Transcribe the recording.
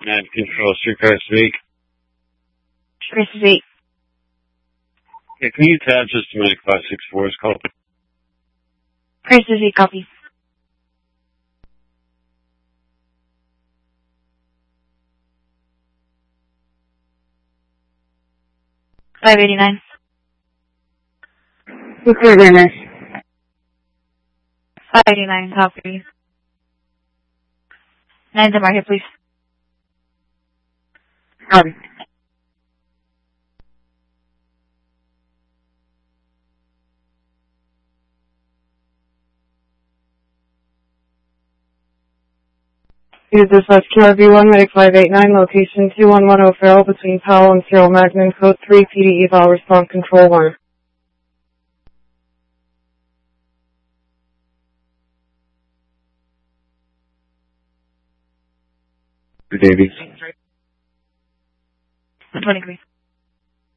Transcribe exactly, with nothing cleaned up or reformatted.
Nav control, streetcar speak. Chris eight. Yeah, can you attach this to my five six four's call? Chris eight, copy. five eighty-nine. Record Dennis. five eighty-nine, copy. nine to market, please. Copy. Use this as Q R V one, Medic five eight nine, location two one one zero Farrell, between Powell and Cyril Magnan, code three, P D eval, response control one. Davies. twenty, please.